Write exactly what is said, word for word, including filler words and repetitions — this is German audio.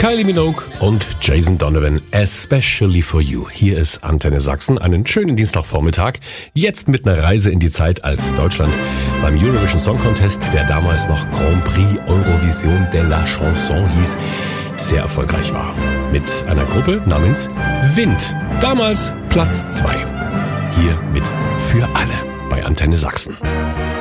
Kylie Minogue und Jason Donovan, Especially for You. Hier ist Antenne Sachsen. Einen schönen Dienstagvormittag. Jetzt mit einer Reise in die Zeit, als Deutschland beim Eurovision Song Contest, der damals noch Grand Prix Eurovision de la Chanson hieß, sehr erfolgreich war. Mit einer Gruppe namens Wind. Damals Platz zwei. Hier mit Für alle bei Antenne Sachsen.